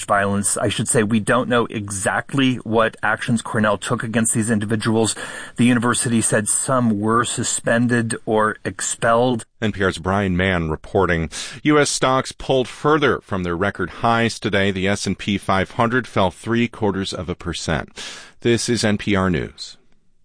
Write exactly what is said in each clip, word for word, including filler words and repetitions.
violence. I should say we don't know exactly what actions Cornell took against these individuals. The university said some were suspended or expelled. N P R's Brian Mann reporting. U S stocks pulled further from their record highs today. The S and P five hundred fell three quarters of a percent. This is N P R News.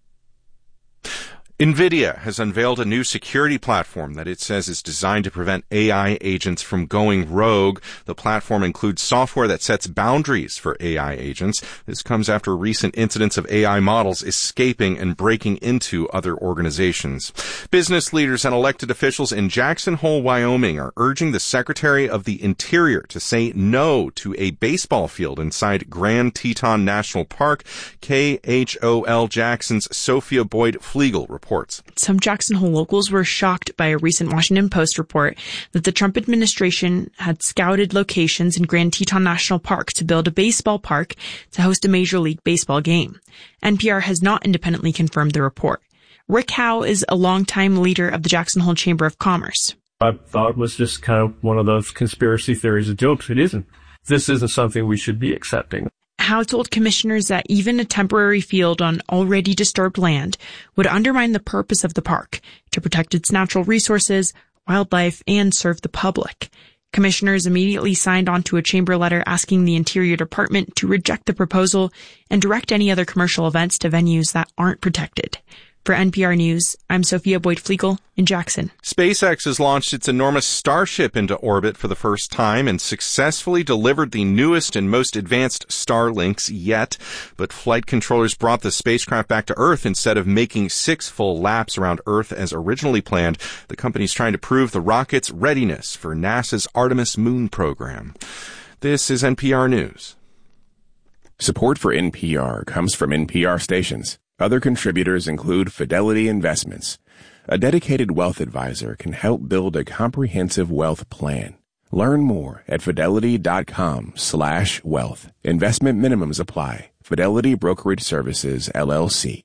NVIDIA has unveiled a new security platform that it says is designed to prevent A I agents from going rogue. The platform includes software that sets boundaries for A I agents. This comes after recent incidents of A I models escaping and breaking into other organizations. Business leaders and elected officials in Jackson Hole, Wyoming are urging the Secretary of the Interior to say no to a baseball field inside Grand Teton National Park. K H O L Jackson's Sophia Boyd Flegel reports. Some Jackson Hole locals were shocked by a recent Washington Post report that the Trump administration had scouted locations in Grand Teton National Park to build a baseball park to host a Major League Baseball game. N P R has not independently confirmed the report. Rick Howe is a longtime leader of the Jackson Hole Chamber of Commerce. I thought it was just kind of one of those conspiracy theories of jokes. It isn't. This isn't something we should be accepting. Howe told commissioners that even a temporary field on already disturbed land would undermine the purpose of the park to protect its natural resources, wildlife, and serve the public. Commissioners immediately signed on to a chamber letter asking the Interior Department to reject the proposal and direct any other commercial events to venues that aren't protected. For N P R News, I'm Sophia Boyd Flegel in Jackson. SpaceX has launched its enormous Starship into orbit for the first time and successfully delivered the newest and most advanced Starlinks yet. But flight controllers brought the spacecraft back to Earth instead of making six full laps around Earth as originally planned. The company's trying to prove the rocket's readiness for NASA's Artemis moon program. This is N P R News. Support for N P R comes from N P R stations. Other contributors include Fidelity Investments. A dedicated wealth advisor can help build a comprehensive wealth plan. Learn more at fidelity.com slash wealth. Investment minimums apply. Fidelity Brokerage Services, L L C.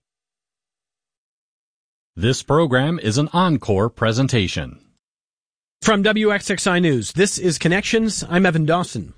This program is an encore presentation. From W X X I News, this is Connections. I'm Evan Dawson.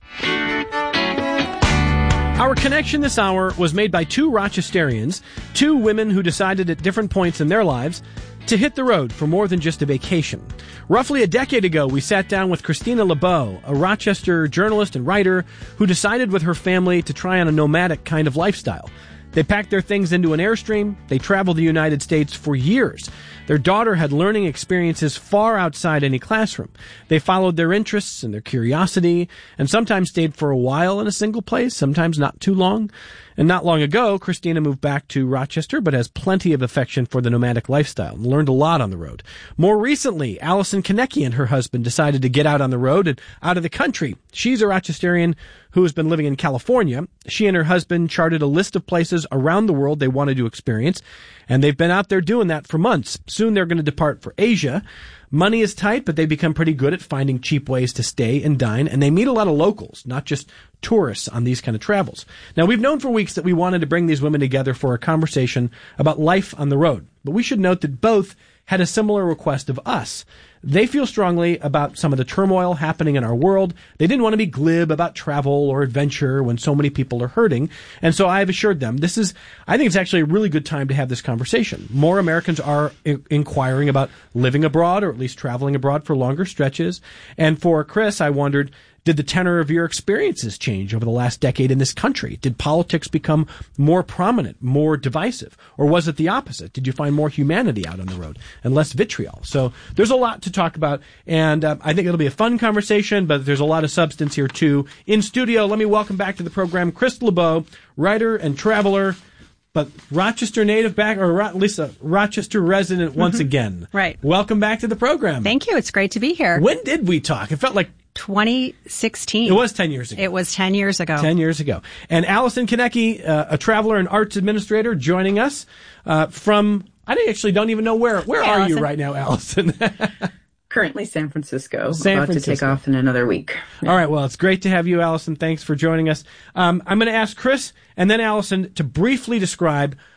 Our connection this hour was made by two Rochesterians, two women who decided at different points in their lives to hit the road for more than just a vacation. Roughly a decade ago, we sat down with Christina LeBeau, a Rochester journalist and writer who decided with her family to try on a nomadic kind of lifestyle. They packed their things into an Airstream. They traveled the United States for years. Their daughter had learning experiences far outside any classroom. They followed their interests and their curiosity, and sometimes stayed for a while in a single place, sometimes not too long. And not long ago, Christina moved back to Rochester, but has plenty of affection for the nomadic lifestyle and learned a lot on the road. More recently, Allison Konecki and her husband decided to get out on the road and out of the country. She's a Rochesterian who has been living in California. She and her husband charted a list of places around the world they wanted to experience, and they've been out there doing that for months. Soon they're going to depart for Asia. Money is tight, but they've become pretty good at finding cheap ways to stay and dine, and they meet a lot of locals, not just tourists on these kind of travels. Now, we've known for weeks that we wanted to bring these women together for a conversation about life on the road, but we should note that both had a similar request of us. They feel strongly about some of the turmoil happening in our world. They didn't want to be glib about travel or adventure when so many people are hurting. And so I've assured them this is, I think it's actually a really good time to have this conversation. More Americans are I- inquiring about living abroad or at least traveling abroad for longer stretches. And for Chris, I wondered, did the tenor of your experiences change over the last decade in this country? Did politics become more prominent, more divisive? Or was it the opposite? Did you find more humanity out on the road and less vitriol? So there's a lot to talk about, and uh, I think it'll be a fun conversation, but there's a lot of substance here, too. In studio, let me welcome back to the program Chris LeBeau, writer and traveler, but Rochester native back, or at least a Rochester resident once again. Right. Welcome back to the program. Thank you. It's great to be here. When did we talk? It felt like twenty sixteen. It was ten years ago. It was ten years ago. ten years ago. And Allison Konecki, uh, a traveler and arts administrator, joining us uh, from, I actually don't even know where. Where hey, are Allison. you right now, Allison? Currently San Francisco. San about Francisco. to take off in another week. All right. Well, it's great to have you, Allison. Thanks for joining us. Um, I'm going to ask Chris and then Allison to briefly describe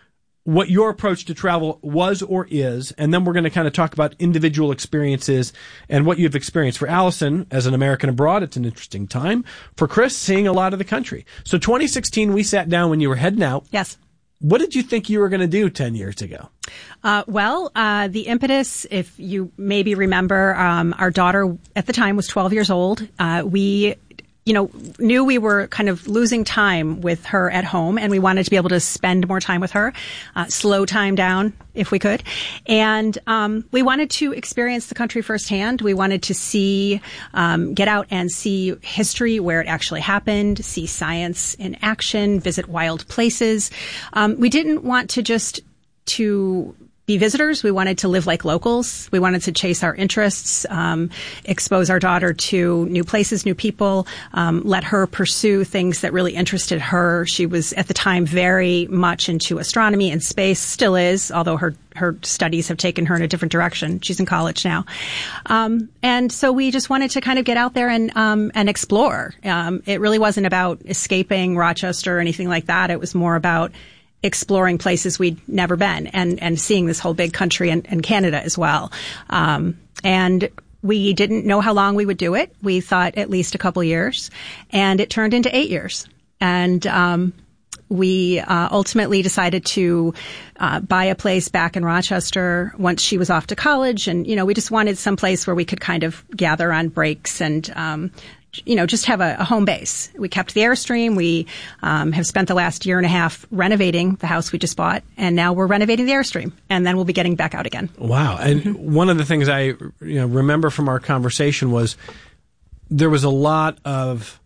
what your approach to travel was or is, and then we're going to kind of talk about individual experiences and what you've experienced. For Allison, as an American abroad, it's an interesting time. For Chris, seeing a lot of the country. So twenty sixteen, we sat down when you were heading out. Yes. What did you think you were going to do ten years ago? Uh, well, uh, the impetus, if you maybe remember, um, our daughter at the time was twelve years old. Uh, we you know, knew we were kind of losing time with her at home, and we wanted to be able to spend more time with her, uh, slow time down if we could. And um, we wanted to experience the country firsthand. We wanted to see, um, get out and see history where it actually happened, see science in action, visit wild places. Um, we didn't want to just to be visitors. We wanted to live like locals. We wanted to chase our interests, um, expose our daughter to new places, new people, um, let her pursue things that really interested her. She was at the time very much into astronomy and space, still is, although her her studies have taken her in a different direction. She's in college now. Um, and so we just wanted to kind of get out there and um, and explore. Um, it really wasn't about escaping Rochester or anything like that. It was more about exploring places we'd never been and, and seeing this whole big country and, and Canada as well. Um, and we didn't know how long we would do it. We thought at least a couple years, and it turned into eight years. And, um, we, uh, ultimately decided to, uh, buy a place back in Rochester once she was off to college. And, you know, we just wanted some place where we could kind of gather on breaks and, um, you know, just have a, a home base. We kept the Airstream. We um, have spent the last year and a half renovating the house we just bought, and now we're renovating the Airstream, and then we'll be getting back out again. Wow. And mm-hmm. one of the things I you know, remember from our conversation was there was a lot of,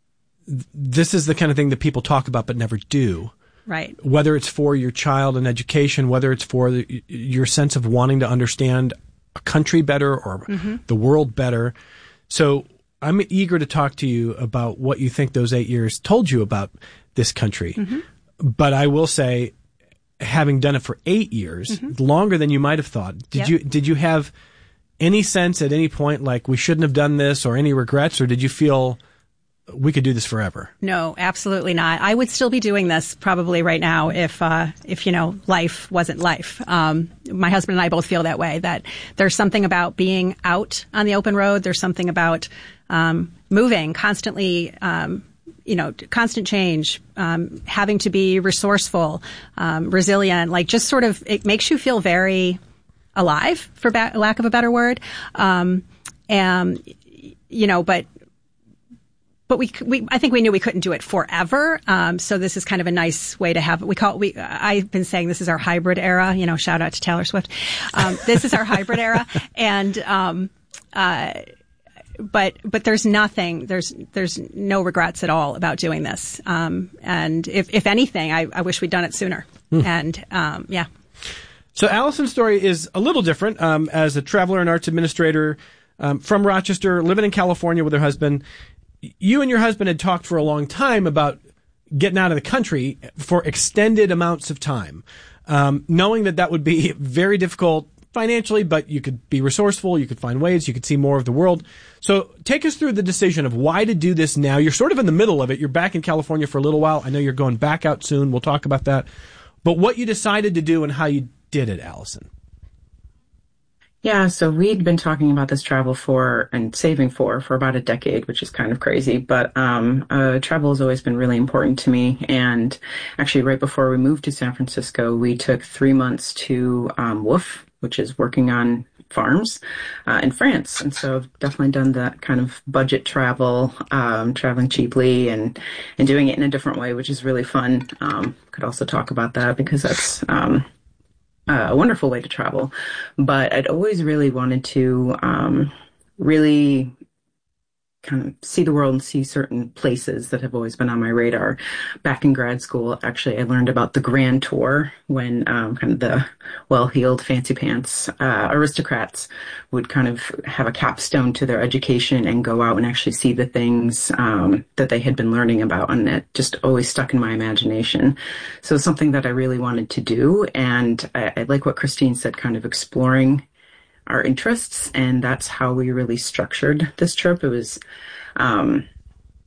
this is the kind of thing that people talk about but never do. Right. Whether it's for your child and education, whether it's for the, your sense of wanting to understand a country better or mm-hmm. the world better. So I'm eager to talk to you about what you think those eight years told you about this country. Mm-hmm. But I will say, having done it for eight years, mm-hmm. longer than you might have thought, did yep. you did you have any sense at any point like we shouldn't have done this or any regrets, or did you feel we could do this forever? No, absolutely not. I would still be doing this probably right now if, uh, if, you know, life wasn't life. Um, my husband and I both feel that way, that there's something about being out on the open road. There's something about, um, moving constantly, um, you know, constant change, um, having to be resourceful, um, resilient, like just sort of, it makes you feel very alive, for ba- lack of a better word. Um, and, you know, but, But we, we, I think we knew we couldn't do it forever. Um, so this is kind of a nice way to have, we call it, we, I've been saying this is our hybrid era, you know, shout out to Taylor Swift. Um, this is our hybrid era. And, um, uh, but, but there's nothing, there's, there's no regrets at all about doing this. Um, and if, if anything, I, I wish we'd done it sooner. Hmm. And, um, yeah. So Allison's story is a little different. Um, as a traveler and arts administrator, um, from Rochester, living in California with her husband, you and your husband had talked for a long time about getting out of the country for extended amounts of time, um, knowing that that would be very difficult financially, but you could be resourceful, you could find ways, you could see more of the world. So take us through the decision of why to do this now. You're sort of in the middle of it. You're back in California for a little while. I know you're going back out soon. We'll talk about that. But what you decided to do and how you did it, Allison. Yeah, so we'd been talking about this travel for and saving for for about a decade, which is kind of crazy. But um, uh, travel has always been really important to me. And actually, right before we moved to San Francisco, we took three months to um, WWOOF, which is working on farms uh, in France. And so I've definitely done that kind of budget travel, um, traveling cheaply and, and doing it in a different way, which is really fun. Um, could also talk about that because that's um, Uh, a wonderful way to travel, but I'd always really wanted to um, really kind of see the world and see certain places that have always been on my radar. Back in grad school, actually, I learned about the Grand Tour when um, kind of the well-heeled, fancy pants uh, aristocrats would kind of have a capstone to their education and go out and actually see the things um, that they had been learning about, and it just always stuck in my imagination. So it's something that I really wanted to do, and I, I like what Christine said, kind of exploring our interests, and that's how we really structured this trip. It was, um,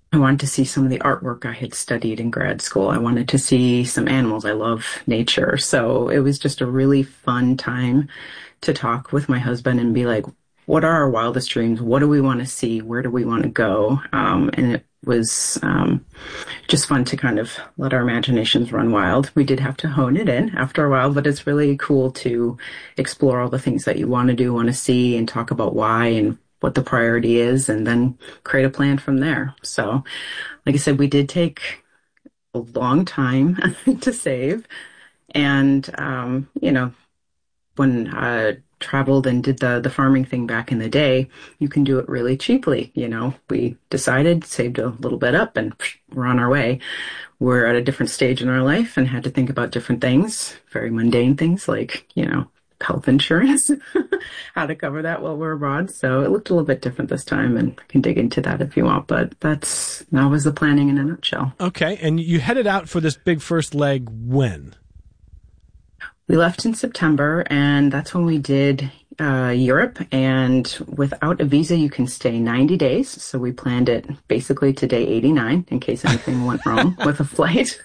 I wanted to see some of the artwork I had studied in grad school. I wanted to see some animals. I love nature. So it was just a really fun time to talk with my husband and be like, what are our wildest dreams? What do we want to see? Where do we want to go? Um, and it was um, just fun to kind of let our imaginations run wild. We did have to hone it in after a while, but it's really cool to explore all the things that you want to do, want to see, and talk about why and what the priority is, and then create a plan from there. So, like I said, we did take a long time to save. And, um, you know, when I traveled and did the, the farming thing back in the day, you can do it really cheaply. You know, we decided, saved a little bit up, and we're on our way. We're at a different stage in our life and had to think about different things, very mundane things like, you know, health insurance, how to cover that while we're abroad. So it looked a little bit different this time, and I can dig into that if you want, but that's, that was the planning in a nutshell. Okay. And you headed out for this big first leg when? We left in September, and that's when we did uh, Europe. And without a visa, you can stay ninety days. So we planned it basically to day eighty-nine in case anything went wrong with a flight.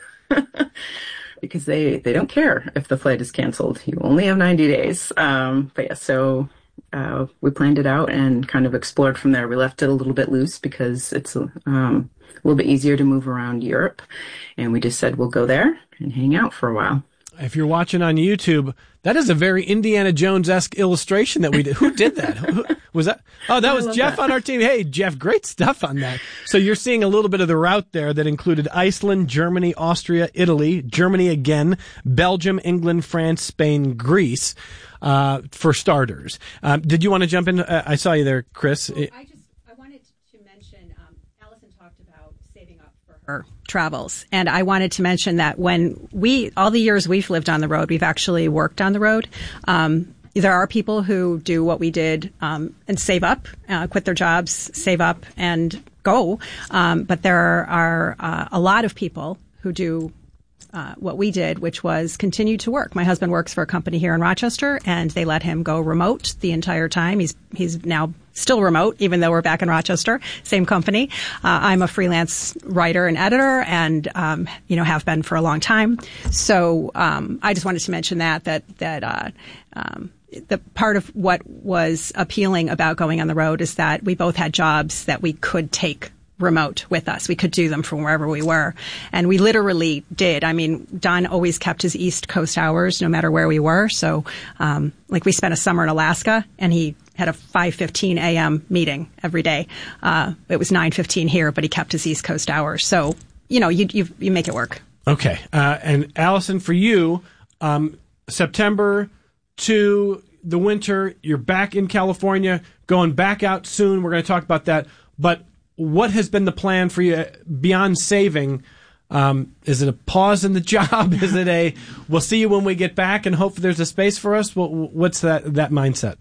Because they, they don't care if the flight is canceled. You only have ninety days. Um, but yeah, so uh, we planned it out and kind of explored from there. We left it a little bit loose because it's um, a little bit easier to move around Europe. And we just said we'll go there and hang out for a while. If you're watching on YouTube, that is a very Indiana Jones-esque illustration that we did. Who did that? Who, was that? Oh, that was Jeff that. on our team. Hey, Jeff, great stuff on that. So you're seeing a little bit of the route there that included Iceland, Germany, Austria, Italy, Germany again, Belgium, England, France, Spain, Greece, uh, for starters. Um, did you want to jump in? Uh, I saw you there, Chris. Well, I just I wanted to mention, um, Allison talked about saving up for her travels. And I wanted to mention that when we, all the years we've lived on the road, we've actually worked on the road. Um, there are people who do what we did, um, and save up, uh, quit their jobs, save up and go. Um, but there are, uh, a lot of people who do Uh, what we did, which was continue to work. My husband works for a company here in Rochester, and they let him go remote the entire time. He's he's now still remote, even though we're back in Rochester, same company. Uh, I'm a freelance writer and editor, and um, you know have been for a long time. So um, I just wanted to mention that that that uh, um, the part of what was appealing about going on the road is that we both had jobs that we could take remote with us. We could do them from wherever we were. And we literally did. I mean, Don always kept his East Coast hours no matter where we were. So, um, like we spent a summer in Alaska and he had a five fifteen a.m. meeting every day. Uh, it was nine fifteen here, but he kept his East Coast hours. So, you know, you, you, you make it work. Okay. Uh, and Allison, for you, um, September to the winter, you're back in California, going back out soon. We're going to talk about that. But what has been the plan for you beyond saving? Um, is it a pause in the job? Is it a, we'll see you when we get back and hope there's a space for us? What, what's that, that mindset?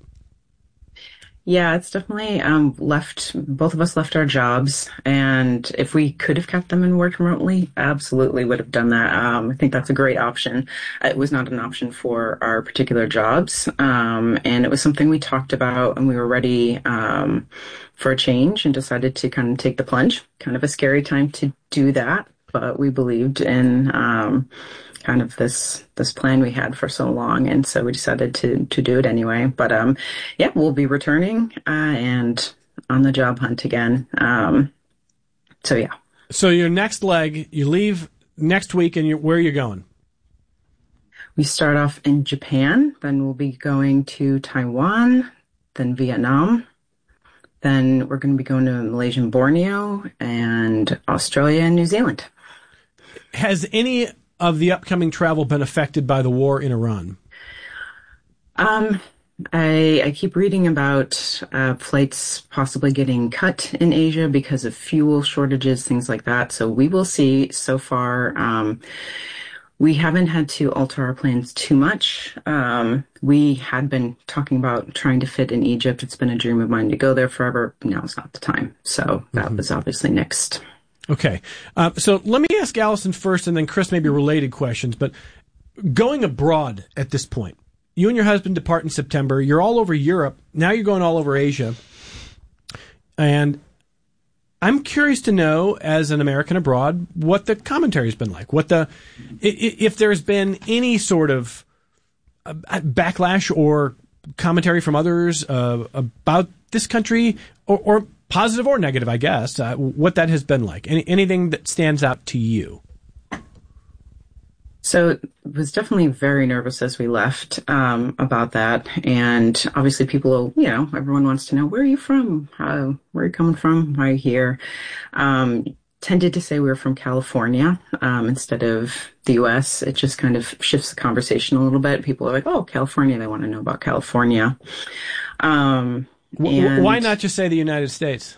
Yeah, it's definitely um, left, both of us left our jobs. And if we could have kept them and worked remotely, absolutely would have done that. Um, I think that's a great option. It was not an option for our particular jobs. Um, and it was something we talked about and we were ready um, for a change and decided to kind of take the plunge. Kind of a scary time to do that, but we believed in um, kind of this this plan we had for so long, and so we decided to to do it anyway. But um, yeah, we'll be returning uh, and on the job hunt again. Um, so yeah. So your next leg, you leave next week, and you're, where are you going? We start off in Japan, then we'll be going to Taiwan, then Vietnam. Then we're going to be going to Malaysian Borneo and Australia and New Zealand. Has any of the upcoming travel been affected by the war in Iran? Um, I, I keep reading about uh, flights possibly getting cut in Asia because of fuel shortages, things like that. So we will see. So far, um, we haven't had to alter our plans too much. Um, we had been talking about trying to fit in Egypt. It's been a dream of mine to go there forever. Now is not the time. So that mm-hmm. was obviously next. Okay. Uh, so let me ask Allison first, and then Chris, maybe related questions. But going abroad at this point, you and your husband depart in September. You're all over Europe. Now you're going all over Asia. And I'm curious to know, as an American abroad, what the commentary's been like. What the, if there's been any sort of backlash or commentary from others uh, about this country, or, or positive or negative, I guess, uh, what that has been like. Any, anything that stands out to you? So was definitely very nervous as we left um, about that. And obviously people, you know, everyone wants to know, where are you from? How, where are you coming from? Why are you here? Um, tended to say we were from California um, instead of the U S. It just kind of shifts the conversation a little bit. People are like, oh, California. They want to know about California. Um, and Why not just say the United States?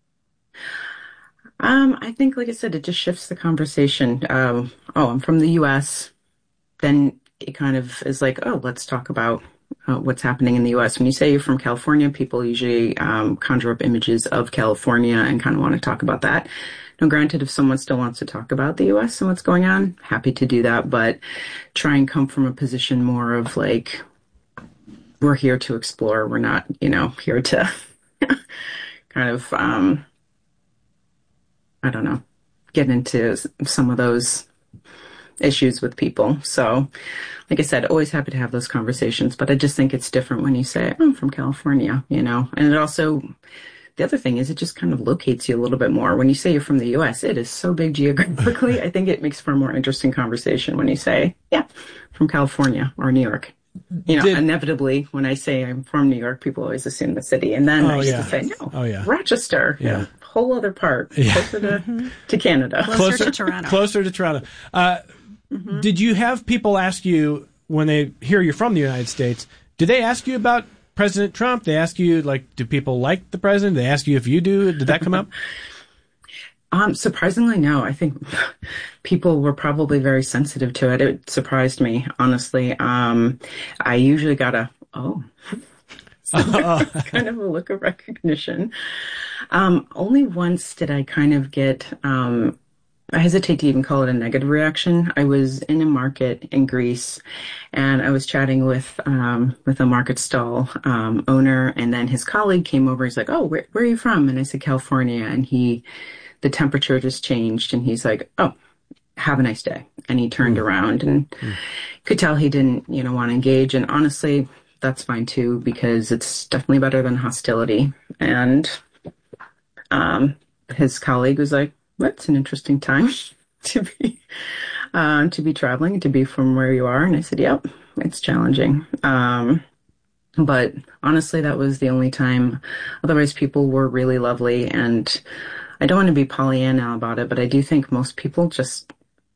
Um, I think, like I said, it just shifts the conversation. Um, oh, I'm from the U S. Then it kind of is like, oh, let's talk about uh, what's happening in the U S. When you say you're from California, people usually um, conjure up images of California and kind of want to talk about that. Now, granted, if someone still wants to talk about the U S and what's going on, happy to do that, but try and come from a position more of like, we're here to explore. We're not, you know, here to kind of, um, I don't know, get into some of those issues with people. So, like I said, always happy to have those conversations, but I just think it's different when you say, oh, I'm from California, you know, and it also, the other thing is it just kind of locates you a little bit more. When you say you're from the U S, it is so big geographically. I think it makes for a more interesting conversation when you say, yeah, from California or New York. You know, Did, inevitably, when I say I'm from New York, people always assume the city. And then oh, I used yeah. to say, no, oh, yeah. Rochester, yeah. You know, whole other part, yeah. closer to, to Canada. Closer, closer to Toronto. Closer to Toronto. Uh, mm-hmm. Did you have people ask you, when they hear you're from the United States, do they ask you about President Trump? They ask you, like, do people like the president? They ask you if you do. Did that come up? Um, surprisingly, no. I think people were probably very sensitive to it. It surprised me, honestly. Um, I usually got a, oh, so kind of a look of recognition. Um, only once did I kind of get, um, I hesitate to even call it a negative reaction. I was in a market in Greece and I was chatting with, um, with a market stall, um, owner, and then his colleague came over. He's like, oh, where, where are you from? And I said, California. And he, the temperature just changed and he's like, oh, have a nice day. And he turned mm. around and mm. could tell he didn't, you know, want to engage. And honestly, that's fine too, because it's definitely better than hostility. And, um, his colleague was like, that's an interesting time to be, um, to be traveling, to be from where you are. And I said, yep, it's challenging. Um, but honestly, that was the only time. Otherwise, people were really lovely. And I don't want to be Pollyanna about it, but I do think most people just,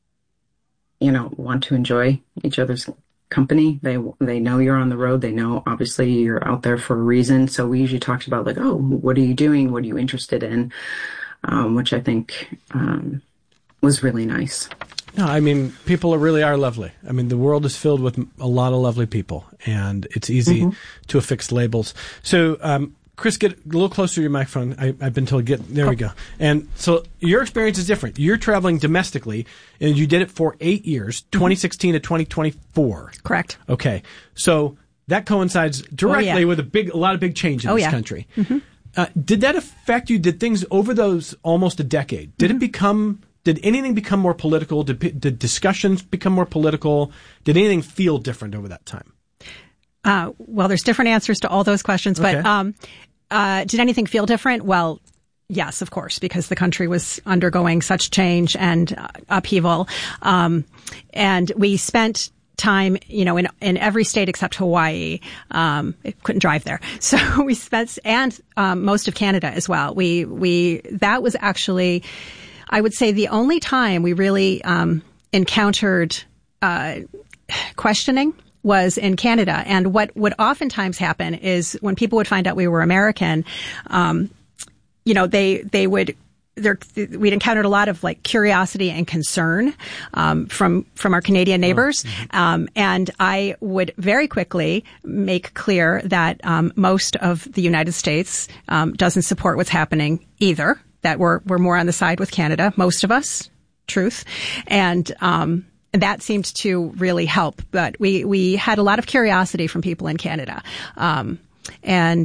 you know, want to enjoy each other's company. They they know you're on the road. They know, obviously, you're out there for a reason. So we usually talked about, like, oh, what are you doing? What are you interested in? Um, which I think um, was really nice. No, I mean, people are, really are lovely. I mean, the world is filled with a lot of lovely people, and it's easy mm-hmm. to affix labels. So, um, Chris, get a little closer to your microphone. I, I've been told get there. We go. And so your experience is different. You're traveling domestically, and you did it for eight years, twenty sixteen to twenty twenty-four. Correct. Okay, so that coincides directly oh, yeah. with a big, a lot of big change in oh, this yeah. country. Mm-hmm. Uh, did that affect you? Did things over those almost a decade? Did mm-hmm. it become? Did anything become more political? Did, did discussions become more political? Did anything feel different over that time? Uh, well, there's different answers to all those questions, but okay. um, uh, did anything feel different? Well, yes, of course, because the country was undergoing such change and uh, upheaval. Um, and we spent time, you know, in in every state except Hawaii. Um, I couldn't drive there, so we spent, and um, most of Canada as well. We we that was actually, I would say, the only time we really um, encountered uh, questioning was in Canada. And what would oftentimes happen is when people would find out we were American, um, you know, they, they would, there, we'd encountered a lot of like curiosity and concern, um, from, from our Canadian neighbors. Oh, mm-hmm. Um, and I would very quickly make clear that, um, most of the United States, um, doesn't support what's happening either, that we're, we're more on the side with Canada, most of us, truth. And, um, that seemed to really help, but we, we had a lot of curiosity from people in Canada. Um, and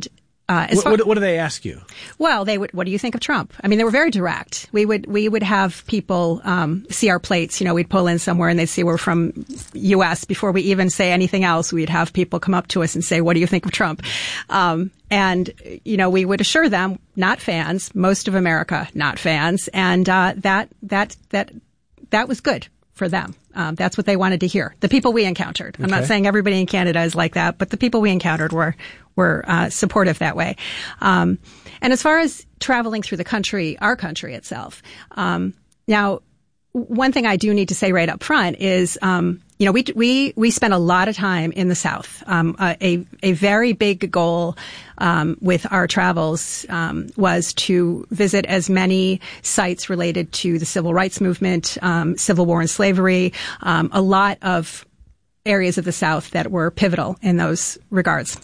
Uh, as what, far, what, what do they ask you? Well, they would. What do you think of Trump? I mean, they were very direct. We would we would have people um, see our plates. You know, we'd pull in somewhere and they'd see we're from U S Before we even say anything else, we'd have people come up to us and say, "What do you think of Trump?" Um, and you know, we would assure them, not fans. Most of America, not fans, and uh, that that that that was good for them. Um, that's what they wanted to hear. The people we encountered. I'm Okay. not saying everybody in Canada is like that, but the people we encountered were were uh, supportive that way. Um, and as far as traveling through the country, our country itself, um, now one thing I do need to say right up front is, um, you know, we we we spent a lot of time in the South. Um, a a very big goal um, with our travels um, was to visit as many sites related to the civil rights movement, um, Civil War and slavery, um, a lot of areas of the South that were pivotal in those regards.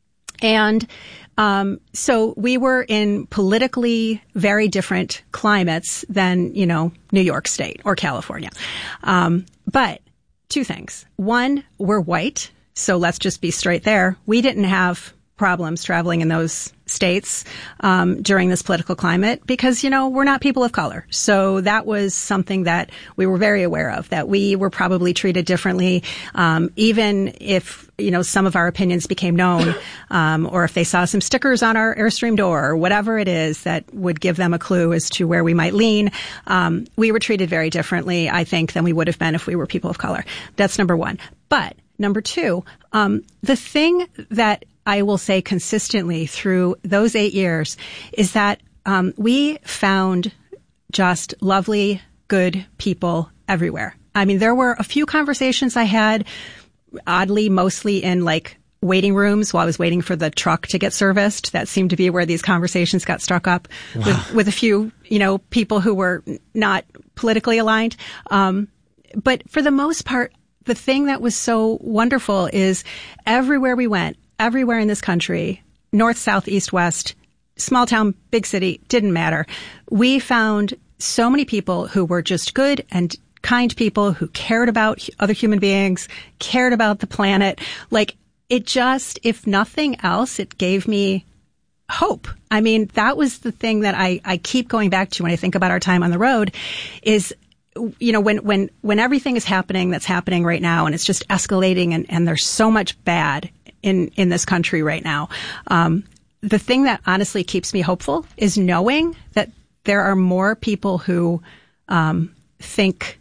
And um, so we were in politically very different climates than, you know, New York State or California. Um, but two things. One, we're white, so let's just be straight there. We didn't have problems traveling in those states um, during this political climate because, you know, we're not people of color. So that was something that we were very aware of, that we were probably treated differently, um, even if, you know, some of our opinions became known, um, or if they saw some stickers on our Airstream door or whatever it is that would give them a clue as to where we might lean. Um, we were treated very differently, I think, than we would have been if we were people of color. That's number one. But number two, um, the thing that I will say consistently through those eight years is that um, we found just lovely, good people everywhere. I mean, there were a few conversations I had, oddly, mostly in like waiting rooms while I was waiting for the truck to get serviced. That seemed to be where these conversations got struck up wow. with, with a few, you know, people who were not politically aligned. Um, but for the most part, the thing that was so wonderful is everywhere we went, everywhere in this country, north, south, east, west, small town, big city, didn't matter. We found so many people who were just good and kind people who cared about other human beings, cared about the planet. Like, it just, if nothing else, it gave me hope. I mean, that was the thing that I, I keep going back to when I think about our time on the road is, you know, when, when, when everything is happening that's happening right now and it's just escalating and, and there's so much bad in, in this country right now. Um, the thing that honestly keeps me hopeful is knowing that there are more people who, um, think,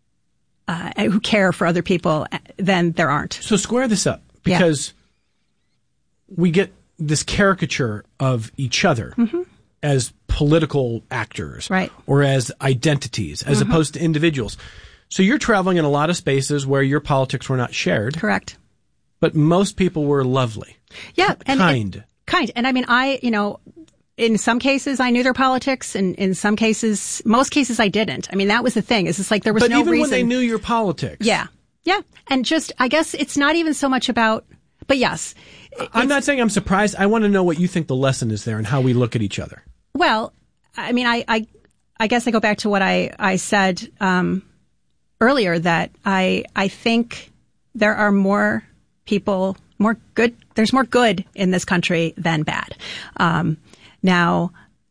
uh, who care for other people than there aren't. So square this up because yeah. we get this caricature of each other mm-hmm. as political actors, right, or as identities, as mm-hmm. opposed to individuals. So you're traveling in a lot of spaces where your politics were not shared. Correct. But most people were lovely. Yeah. And, kind. And, kind. And I mean, I, you know, in some cases I knew their politics and in some cases, most cases I didn't. I mean, that was the thing. Is it's like there was but no reason. But even when they knew your politics. Yeah. Yeah. And just, I guess it's not even so much about, but yes. I'm not saying I'm surprised. I want to know what you think the lesson is there and how we look at each other. Well, I mean, I, I, I guess I go back to what I, I said, um, earlier that I, I think there are more people, more good, there's more good in this country than bad. Um, now,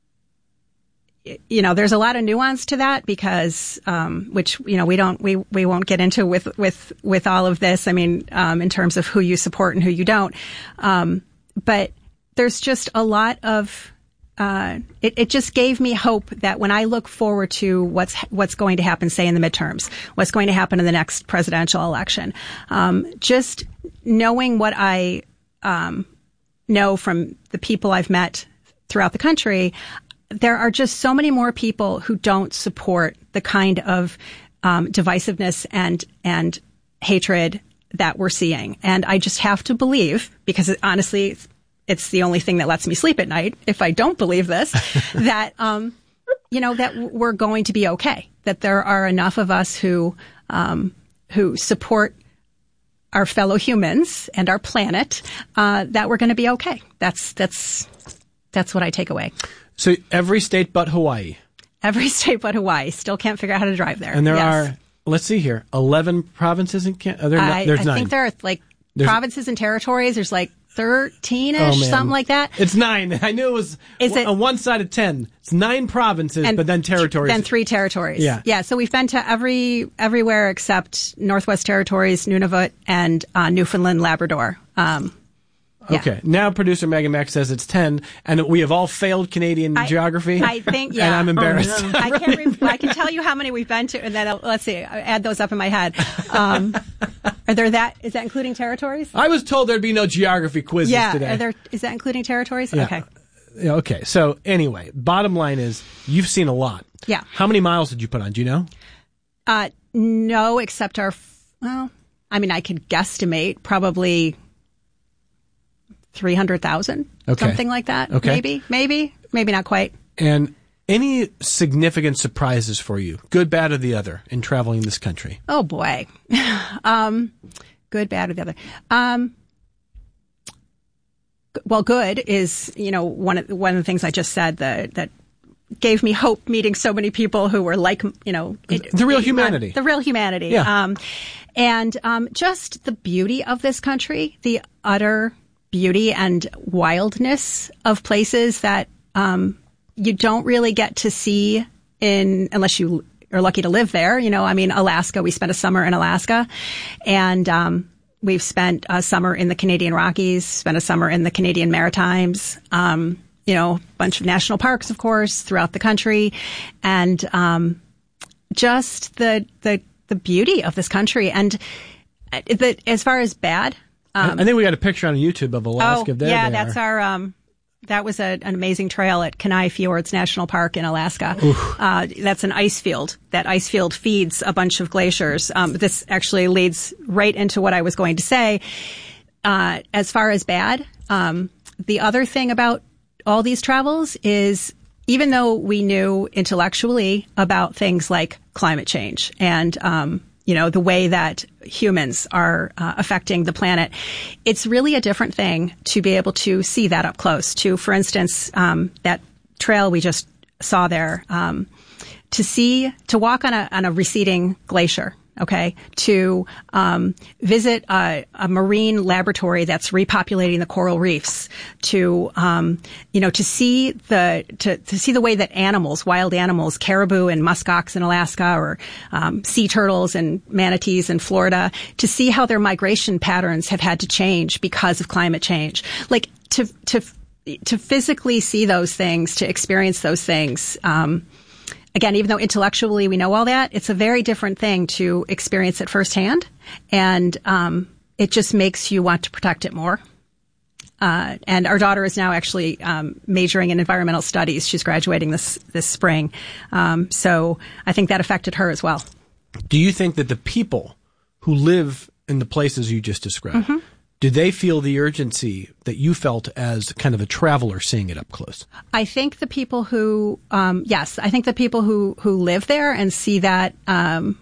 you know, there's a lot of nuance to that because, um, which, you know, we don't, we, we won't get into with, with, with all of this. I mean, um, in terms of who you support and who you don't. Um, but there's just a lot of, uh, it, it just gave me hope that when I look forward to what's, what's going to happen, say in the midterms, what's going to happen in the next presidential election, um, just knowing what I, um, know from the people I've met throughout the country, there are just so many more people who don't support the kind of um, divisiveness and and hatred that we're seeing. And I just have to believe, because it, honestly, it's the only thing that lets me sleep at night, if I don't believe this, that, um, you know, that we're going to be okay, that there are enough of us who um, who support our fellow humans and our planet, uh, that we're going to be okay. That's that's that's what I take away. So every state but Hawaii. Every state but Hawaii. Still can't figure out how to drive there. And there yes. are, let's see here, eleven provinces in Canada. I, there's I nine. think there are like there's, provinces and territories. There's like thirteen-ish, Oh, man. something like that. It's nine. I knew it was Is it- on one side of ten. It's nine provinces, And but then territories. Then three territories. Yeah. Yeah. So we've been to every everywhere except Northwest Territories, Nunavut, and uh, Newfoundland, Labrador. Um, yeah. Okay. Now producer Megan Mack says it's ten, and we have all failed Canadian I- geography. I think, yeah. And I'm embarrassed. Oh, no. I can re- I can tell you how many we've been to, and then I'll, let's see, I add those up in my head. Um, are there that? Is that including territories? I was told there'd be no geography quizzes Yeah. today. Are there? Is that including territories? Yeah. Okay. Yeah, okay. So anyway, bottom line is you've seen a lot. Yeah. How many miles did you put on? Do you know? Uh, no, except our. Well, I mean, I could guesstimate probably three hundred thousand, Okay. something like that. Okay. Maybe, maybe, maybe not quite. And any significant surprises for you, good, bad, or the other, in traveling this country? Oh boy. um, good, bad, or the other. Um, g- well, good is, you know, one of, one of the things I just said that, that gave me hope meeting so many people who were like, you know, it- The real humanity. The real humanity. Yeah. Um, and, um, just the beauty of this country, the utter beauty and wildness of places that, um, you don't really get to see in, unless you are lucky to live there. You know, I mean, Alaska, we spent a summer in Alaska, and, um, we've spent a summer in the Canadian Rockies, spent a summer in the Canadian Maritimes, um, you know, a bunch of national parks, of course, throughout the country. And, um, just the, the, the beauty of this country. And uh, the, as far as bad, I think we got a picture on YouTube of Alaska. oh, There yeah, they that's are. our, um, that was a, an amazing trail at Kenai Fjords National Park in Alaska. Uh, that's an ice field. That ice field feeds a bunch of glaciers. Um, this actually leads right into what I was going to say. Uh, as far as bad, um, the other thing about all these travels is even though we knew intellectually about things like climate change and, um, you know, the way that humans are uh, affecting the planet, it's really a different thing to be able to see that up close. To, for instance, um, that trail we just saw there, um, to see, to walk on a on a receding glacier. Okay, to um, visit a, a marine laboratory that's repopulating the coral reefs, to um, you know, to see the to, to see the way that animals, wild animals, caribou and muskox in Alaska, or um, sea turtles and manatees in Florida, to see how their migration patterns have had to change because of climate change. Like to to to physically see those things, to experience those things. Um, Again, even though intellectually we know all that, it's a very different thing to experience it firsthand, and um, it just makes you want to protect it more. Uh, and our daughter is now actually um, majoring in environmental studies. She's graduating this this spring, um, so I think that affected her as well. Do you think that the people who live in the places you just described, Mm-hmm. do they feel the urgency that you felt as kind of a traveler seeing it up close? I think the people who, um, yes, I think the people who, who live there and see that um,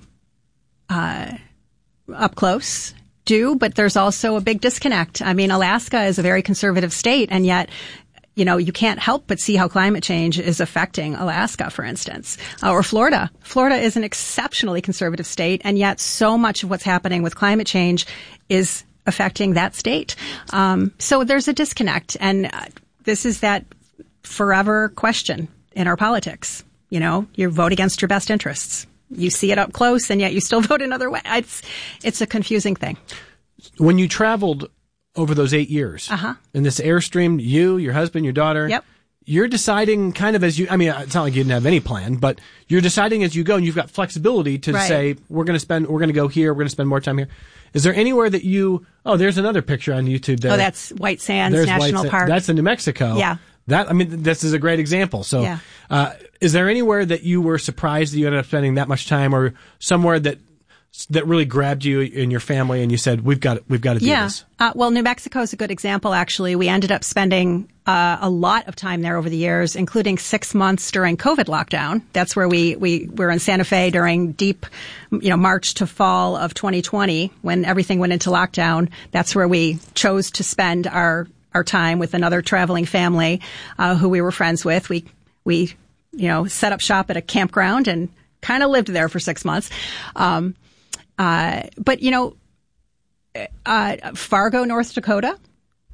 uh, up close do, but there's also a big disconnect. I mean, Alaska is a very conservative state, and yet, you know, you can't help but see how climate change is affecting Alaska, for instance, uh, or Florida. Florida is an exceptionally conservative state, and yet so much of what's happening with climate change is affecting that state. Um, so there's a disconnect, and uh, this is that forever question in our politics. You know, you vote against your best interests. You see it up close, and yet you still vote another way. It's it's a confusing thing. When you traveled over those eight years Uh-huh. in this Airstream, you, your husband, your daughter, Yep. you're deciding kind of as you, I mean, it's not like you didn't have any plan, but you're deciding as you go, and you've got flexibility to Right. say, we're going to spend, we're going to go here, we're going to spend more time here. Is there anywhere that you, oh, there's another picture on YouTube there. Oh, that's White Sands There's National White Sa- Park. That's in New Mexico. Yeah. That, I mean, this is a great example. So, Yeah. uh, is there anywhere that you were surprised that you ended up spending that much time, or somewhere that, that really grabbed you and your family and you said, we've got, we've got to do yeah. this? Uh, well, New Mexico is a good example, actually. We ended up spending uh, a lot of time there over the years, including six months during COVID lockdown. That's where we, we were in Santa Fe during deep, you know, March to fall of twenty twenty when everything went into lockdown. That's where we chose to spend our, our time with another traveling family uh, who we were friends with. We, we, you know, set up shop at a campground and kind of lived there for six months. Um, uh, but, you know, Uh, Fargo, North Dakota,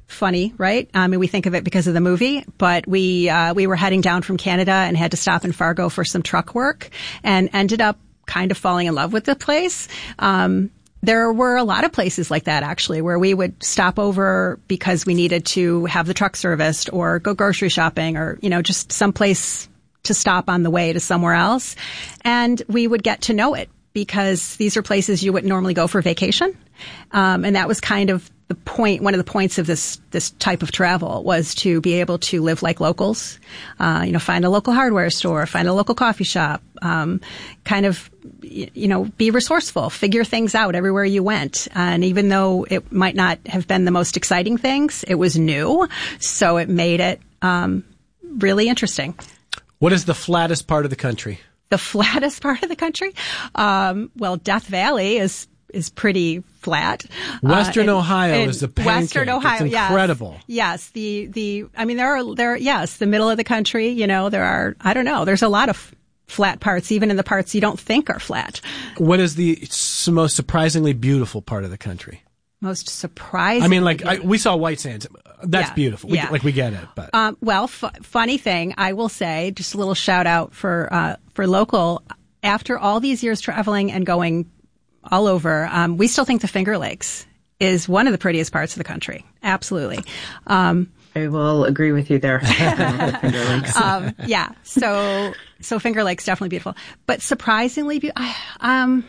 funny, right? I mean, we think of it because of the movie, but we uh, we were heading down from Canada and had to stop in Fargo for some truck work, and ended up kind of falling in love with the place. Um, there were a lot of places like that, actually, where we would stop over because we needed to have the truck serviced or go grocery shopping, or you know, just someplace to stop on the way to somewhere else, and we would get to know it because these are places you wouldn't normally go for vacation, um, and that was kind of the point, one of the points of this, this type of travel was to be able to live like locals, uh, you know, find a local hardware store, find a local coffee shop, um, kind of, you know, be resourceful, figure things out everywhere you went. And even though it might not have been the most exciting things, it was new. So it made it, um, really interesting. What is the flattest part of the country? The flattest part of the country? Um, well, Death Valley is is pretty flat. Western uh, and, Ohio and is the pancake. Western Ohio, it's incredible. Yes, yes. The the I mean, there are there. Yes, the middle of the country. You know, there are. I don't know. There's a lot of flat parts, even in the parts you don't think are flat. What is the most surprisingly beautiful part of the country? Most surprising. I mean, like I, we saw White Sands. That's yeah, beautiful. We, yeah. Like we get it, but um, well, f- funny thing, I will say, just a little shout out for uh, for local. After all these years traveling and going all over, um, we still think the Finger Lakes is one of the prettiest parts of the country. Absolutely. Um, I will agree with you there. The Finger Lakes. um, yeah. So, so Finger Lakes definitely beautiful, but surprisingly, be- I, um,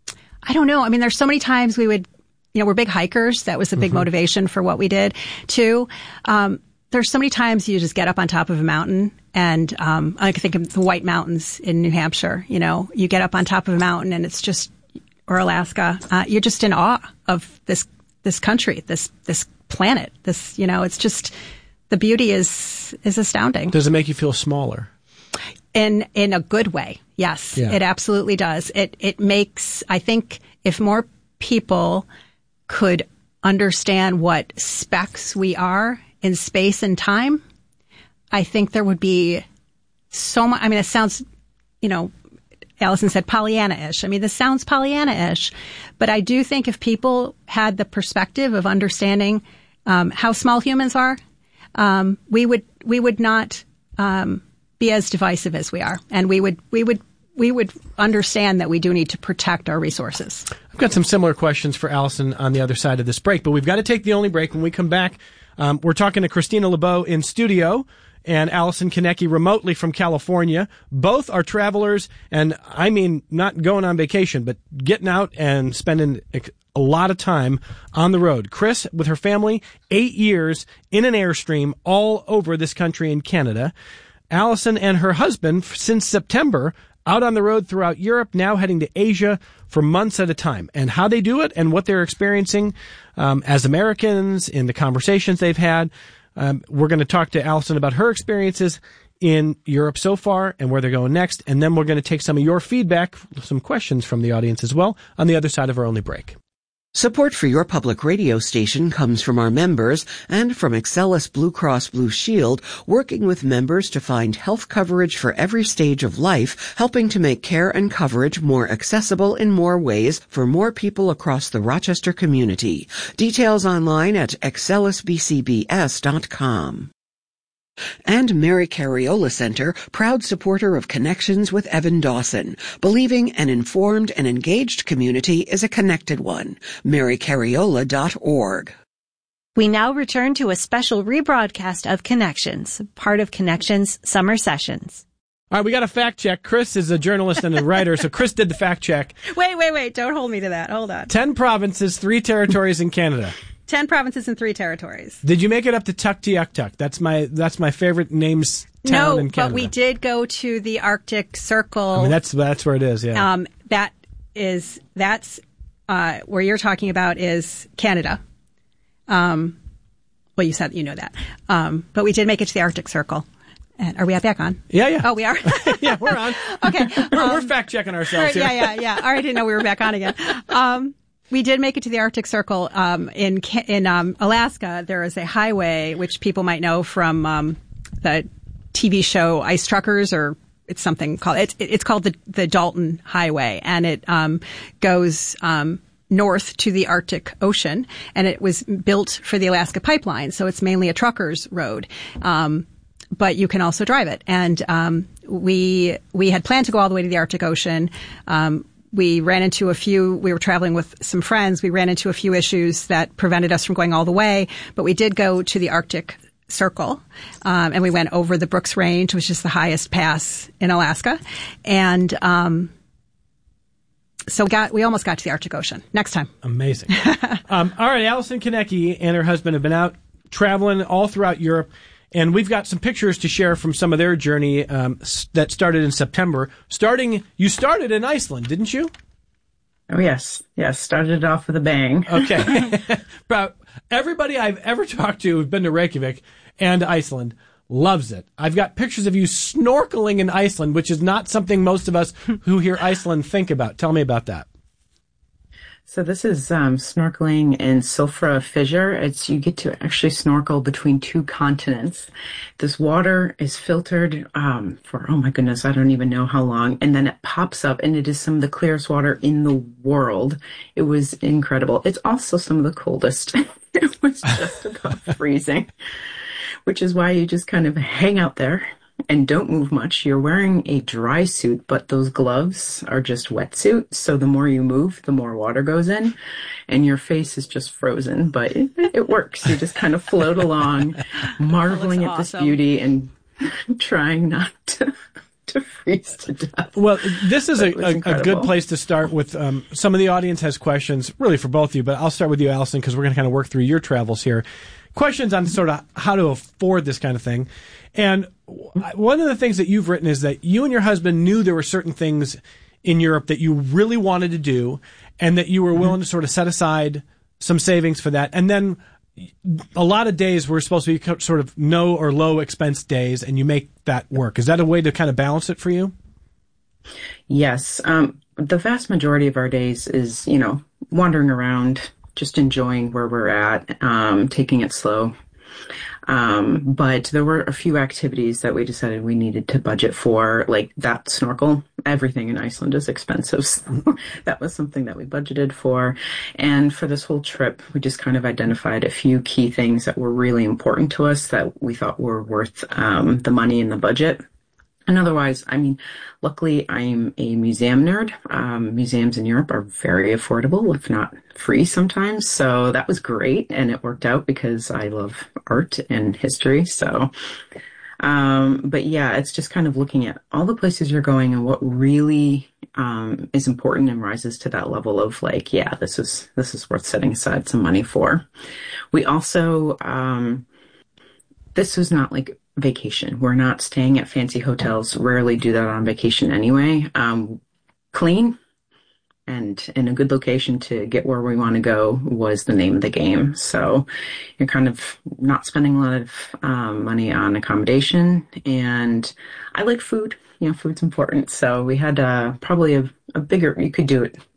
I don't know. I mean, there's so many times we would, you know, we're big hikers. That was a big mm-hmm. motivation for what we did too. Um, there's so many times you just get up on top of a mountain and, um, I can think of the White Mountains in New Hampshire. You know, you get up on top of a mountain and it's just, or Alaska, uh, you're just in awe of this, this country, this, this planet, this, you know, it's just, the beauty is, is astounding. Does it make you feel smaller? In, in a good way. Yes, yeah. It absolutely does. It, it makes, I think if more people could understand what specks we are in space and time, I think there would be so much, I mean, it sounds, you know, Allison said Pollyanna-ish. I mean, this sounds Pollyanna-ish, but I do think if people had the perspective of understanding um, how small humans are, um, we would we would not um, be as divisive as we are, and we would we would we would understand that we do need to protect our resources. I've got some similar questions for Allison on the other side of this break, but we've got to take the only break. When we come back, um, we're talking to Christina LeBeau in studio and Allison Konecki remotely from California. Both are travelers, and I mean not going on vacation, but getting out and spending a lot of time on the road. Chris, with her family, eight years in an Airstream all over this country in Canada. Allison and her husband, since September, out on the road throughout Europe, now heading to Asia for months at a time. And how they do it and what they're experiencing um, as Americans in the conversations they've had. Um, we're going to talk to Allison about her experiences in Europe so far and where they're going next. And then we're going to take some of your feedback, some questions from the audience as well, on the other side of our only break. Support for your public radio station comes from our members and from Excellus Blue Cross Blue Shield, working with members to find health coverage for every stage of life, helping to make care and coverage more accessible in more ways for more people across the Rochester community. Details online at excellus b c b s dot com. And Mary Cariola Center, proud supporter of Connections with Evan Dawson, believing an informed and engaged community is a connected one. mary cariola dot org. We now return to a special rebroadcast of Connections, part of Connections Summer Sessions. All right, we got a fact check. Chris is a journalist and a writer, so Chris did the fact check. Wait, wait, wait. Don't hold me to that. Hold on. Ten provinces, three territories in Canada. Ten provinces and three territories. Did you make it up to Tuktoyaktuk? That's my that's my favorite names town no, in Canada. But we did go to the Arctic Circle. I mean, that's that's where it is. Yeah. Um, that is that's uh, where you're talking about is Canada. Um, well, you said you know that. Um, but we did make it to the Arctic Circle. And are we back on? Yeah, yeah. Oh, we are. Yeah, we're on. Okay, we're, um, we're fact checking ourselves here. Yeah, yeah, yeah. All right, I didn't know we were back on again. Um, We did make it to the Arctic Circle. Um, in in um, Alaska, there is a highway which people might know from um, the T V show Ice Truckers, or it's something called it's it's called the the Dalton Highway, and it um, goes um, north to the Arctic Ocean, and it was built for the Alaska pipeline, so it's mainly a trucker's road. Um, but you can also drive it. And um, we we had planned to go all the way to the Arctic Ocean. Um, we ran into a few, we were traveling with some friends, we ran into a few issues that prevented us from going all the way, but we did go to the Arctic Circle, um, and we went over the Brooks Range, which is the highest pass in Alaska. And um, so we got, we almost got to the Arctic Ocean. Next time. Amazing. um, all right, Allison Konecki and her husband have been out traveling all throughout Europe. And we've got some pictures to share from some of their journey um, s- that started in September. Starting, you started in Iceland, didn't you? Oh, yes. Yes, started it off with a bang. Okay. But everybody I've ever talked to who's been to Reykjavik and Iceland loves it. I've got pictures of you snorkeling in Iceland, which is not something most of us who hear Iceland think about. Tell me about that. So this is um, snorkeling in Silfra Fissure. It's you get to actually snorkel between two continents. This water is filtered um, for, oh my goodness, I don't even know how long. And then it pops up, and it is some of the clearest water in the world. It was incredible. It's also some of the coldest. It was just about freezing, which is why you just kind of hang out there and don't move much. You're wearing a dry suit, but those gloves are just wetsuit. So the more you move, the more water goes in, and your face is just frozen. But it, it works. You just kind of float along, marveling at awesome. this beauty and trying not to, to freeze to death. Well, this is a, a, a good incredible. place to start with. Um, some of the audience has questions, really for both of you, but I'll start with you, Allison, because we're going to kind of work through your travels here. Questions on sort of how to afford this kind of thing. And one of the things that you've written is that you and your husband knew there were certain things in Europe that you really wanted to do, and that you were willing to sort of set aside some savings for that. And then a lot of days were supposed to be sort of no or low expense days, and you make that work. Is that a way to kind of balance it for you? Yes. Um, the vast majority of our days is, you know, wandering around, just enjoying where we're at, um, taking it slow. Um, but there were a few activities that we decided we needed to budget for, like that snorkel. Everything in Iceland is expensive. So that was something that we budgeted for. And for this whole trip, we just kind of identified a few key things that were really important to us that we thought were worth um, the money in the budget. And otherwise, I mean, luckily I'm a museum nerd. Um, museums in Europe are very affordable, if not free sometimes. So that was great. And it worked out because I love art and history. So, um, but yeah, it's just kind of looking at all the places you're going and what really, um, is important and rises to that level of like, yeah, this is, this is worth setting aside some money for. We also, um, this was not like vacation. We're not staying at fancy hotels. Rarely do that on vacation anyway. Um, clean and in a good location to get where we want to go was the name of the game. So you're kind of not spending a lot of um, money on accommodation. And I like food. You know, food's important. So we had uh, probably a, a bigger, you could do it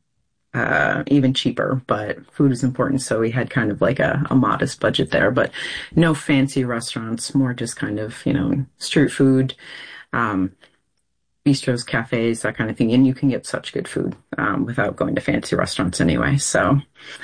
Uh, even cheaper, but food is important. So we had kind of like a, a modest budget there, but no fancy restaurants, more just kind of, you know, street food, um, bistros, cafes, that kind of thing. And you can get such good food, um, without going to fancy restaurants anyway. So,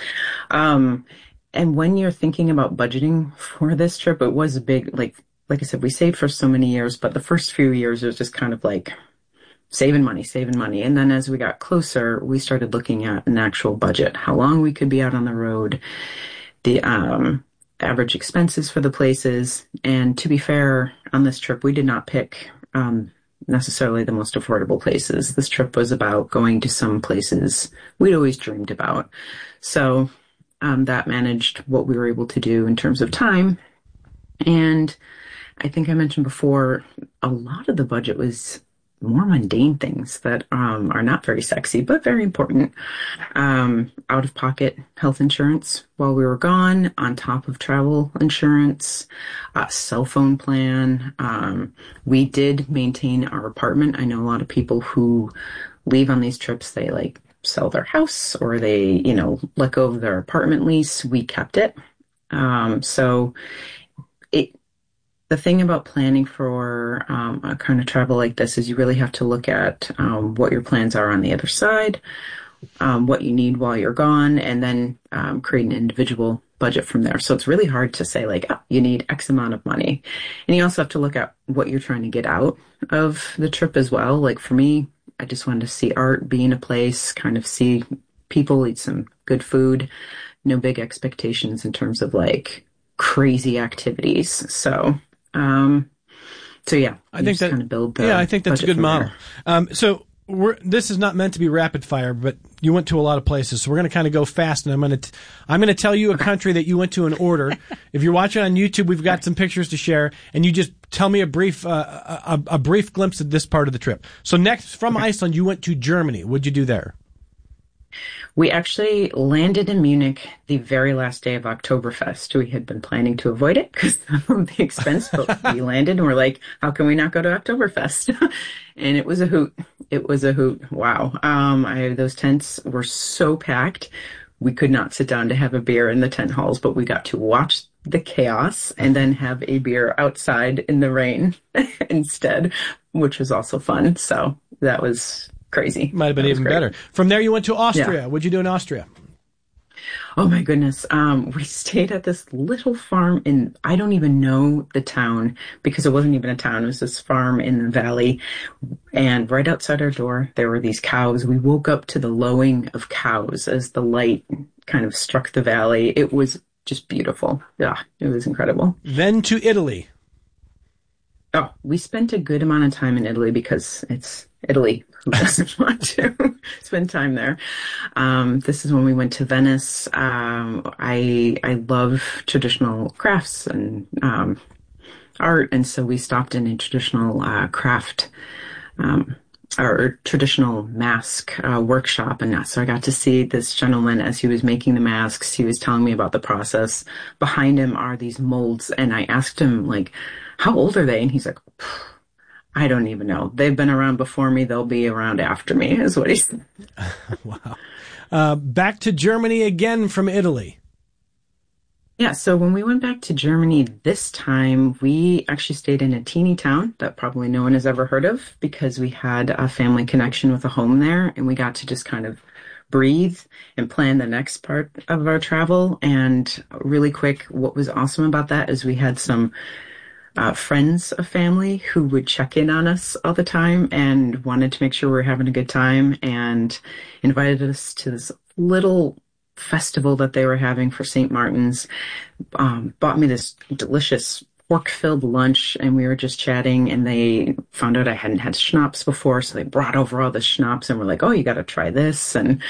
um, and when you're thinking about budgeting for this trip, it was a big, like, like I said, we saved for so many years, but the first few years it was just kind of like, saving money, saving money. And then as we got closer, we started looking at an actual budget, how long we could be out on the road, the um, average expenses for the places. And to be fair, on this trip, we did not pick um, necessarily the most affordable places. This trip was about going to some places we'd always dreamed about. So um, that managed what we were able to do in terms of time. And I think I mentioned before, a lot of the budget was more mundane things that um, are not very sexy, but very important. Um, out-of-pocket health insurance while we were gone, on top of travel insurance, uh, cell phone plan. Um, we did maintain our apartment. I know a lot of people who leave on these trips, they like sell their house or they, you know, let go of their apartment lease. We kept it. Um, so it, The thing about planning for um, a kind of travel like this is you really have to look at um, what your plans are on the other side, um, what you need while you're gone, and then um, create an individual budget from there. So it's really hard to say like, oh, you need X amount of money. And you also have to look at what you're trying to get out of the trip as well. Like for me, I just wanted to see art, be in a place, kind of see people, eat some good food, no big expectations in terms of like crazy activities. So, um, so yeah, I think that kind of build the yeah, I think that's a good model. Um, so we're, this is not meant to be rapid fire, but you went to a lot of places, so we're going to kind of go fast. And I'm going to I'm going to tell you a country that you went to in order. If you're watching on YouTube, we've got some pictures to share, and you just tell me a brief uh, a, a brief glimpse of this part of the trip. So next, from okay. Iceland, you went to Germany. What'd you do there? We actually landed in Munich the very last day of Oktoberfest. We had been planning to avoid it because of the expense, but we landed and we're like, how can we not go to Oktoberfest? And it was a hoot. It was a hoot. Wow. Um, I, those tents were so packed. We could not sit down to have a beer in the tent halls, but we got to watch the chaos and then have a beer outside in the rain instead, which was also fun. So that was crazy. Might have been even great. Better. From there, you went to Austria. Yeah. What'd you do in Austria? Oh my goodness. Um, we stayed at this little farm in, I don't even know the town because it wasn't even a town. It was this farm in the valley. And right outside our door, there were these cows. We woke up to the lowing of cows as the light kind of struck the valley. It was just beautiful. Yeah, it was incredible. Then to Italy. Oh, we spent a good amount of time in Italy because it's Italy. Who doesn't want to spend time there? Um, this is when we went to Venice. Um, I I love traditional crafts and um, art, and so we stopped in a traditional uh, craft um, or traditional mask uh, workshop, and so I got to see this gentleman as he was making the masks. He was telling me about the process. Behind him are these molds, and I asked him like, "How old are they?" And he's like, I don't even know. They've been around before me. They'll be around after me, is what he said. Wow. Uh, back to Germany again from Italy. Yeah, so when we went back to Germany this time, we actually stayed in a teeny town that probably no one has ever heard of because we had a family connection with a home there, and we got to just kind of breathe and plan the next part of our travel. And really quick, what was awesome about that is we had some Uh, friends of family who would check in on us all the time and wanted to make sure we were having a good time and invited us to this little festival that they were having for Saint Martin's, um, bought me this delicious pork-filled lunch, and we were just chatting, and they found out I hadn't had schnapps before, so they brought over all the schnapps and were like, oh, you got to try this. And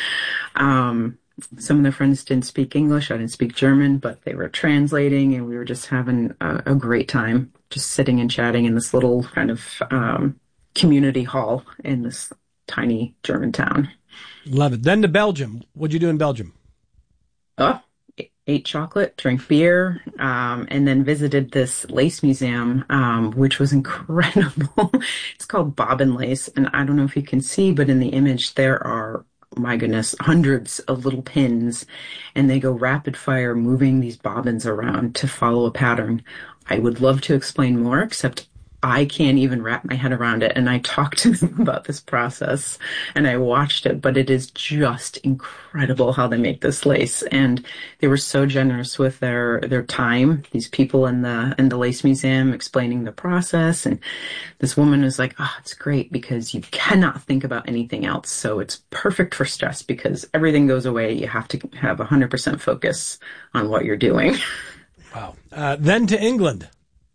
um some of their friends didn't speak English. I didn't speak German, but they were translating, and we were just having a, a great time, just sitting and chatting in this little kind of um, community hall in this tiny German town. Love it. Then to Belgium. What'd you do in Belgium? Oh, ate chocolate, drank beer, um, and then visited this lace museum, um, which was incredible. It's called Bobbin Lace, and I don't know if you can see, but in the image there are, my goodness, hundreds of little pins, and they go rapid fire moving these bobbins around to follow a pattern. I would love to explain more, except I can't even wrap my head around it. And I talked to them about this process and I watched it, but it is just incredible how they make this lace. And they were so generous with their, their time, these people in the, in the lace museum explaining the process. And this woman was like, oh, it's great because you cannot think about anything else. So it's perfect for stress because everything goes away. You have to have a hundred percent focus on what you're doing. Wow. Uh, then to England.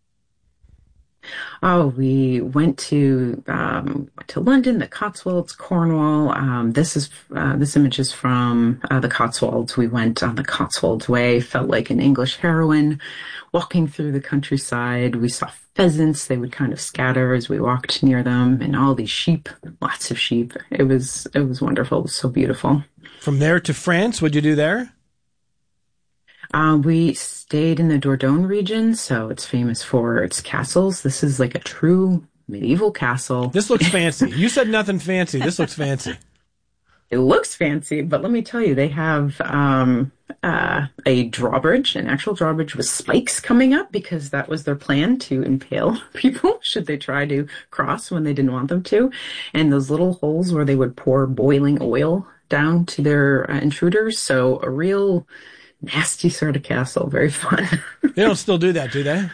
Oh, we went to um, to London, the Cotswolds, Cornwall. Um, this is uh, this image is from uh, the Cotswolds. We went on the Cotswolds Way. Felt like an English heroine, walking through the countryside. We saw pheasants. They would kind of scatter as we walked near them, and all these sheep, lots of sheep. It was it was wonderful. It was so beautiful. From there to France, what'd you do there? Uh, we stayed in the Dordogne region, so it's famous for its castles. This is like a true medieval castle. This looks fancy. You said nothing fancy. This looks fancy. It looks fancy, but let me tell you, they have um, uh, a drawbridge, an actual drawbridge with spikes coming up because that was their plan, to impale people should they try to cross when they didn't want them to. And those little holes where they would pour boiling oil down to their uh, intruders. So a real nasty sort of castle. Very fun. They don't still do that, do they?